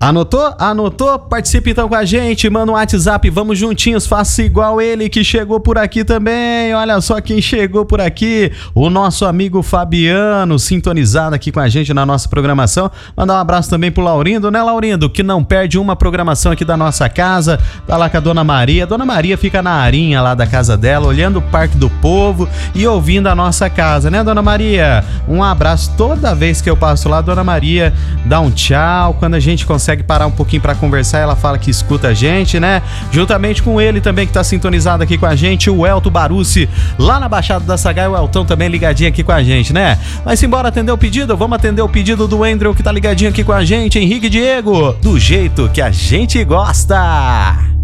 Anotou? Anotou? Participe então com a gente, manda um WhatsApp, vamos juntinhos, faça igual ele que chegou por aqui também. Olha só quem chegou por aqui, o nosso amigo Fabiano, sintonizado aqui com a gente na nossa programação. Mandar um abraço também pro Laurindo, né, Laurindo? Que não perde uma programação aqui da nossa casa, tá lá com a Dona Maria. Dona Maria fica na arinha lá da casa dela, olhando o Parque do Povo e ouvindo a nossa casa, né, Dona Maria? Um abraço, toda vez que eu passo lá, Dona Maria dá um tchau, quando a gente consegue parar um pouquinho pra conversar, ela fala que escuta a gente, né? Juntamente com ele também que tá sintonizado aqui com a gente, o Elton Barucci, lá na Baixada da Sagai, o Elton também ligadinho aqui com a gente, né? Mas embora atender o pedido, vamos atender o pedido do Andrew que tá ligadinho aqui com a gente, Henrique Diego, do jeito que a gente gosta.